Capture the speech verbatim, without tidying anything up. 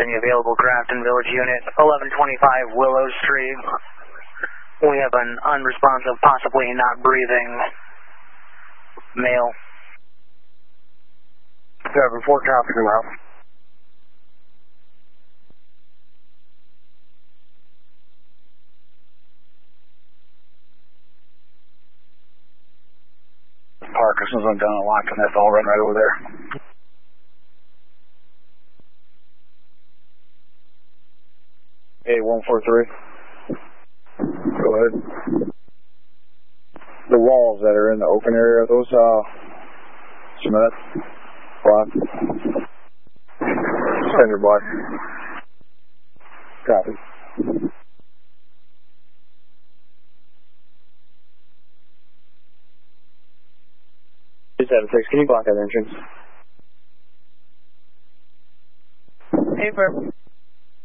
Any available Grafton Village unit, eleven twenty-five Willow Street. We have an unresponsive, possibly not breathing male. seven four, copy, come out. Parkinson's, I'm down at Lock, and that's all run right over there. A one four three. Go ahead. The walls that are in the open area, those, uh, cement, block, cinder block. Copy. two seven six, can you block that entrance? Paper.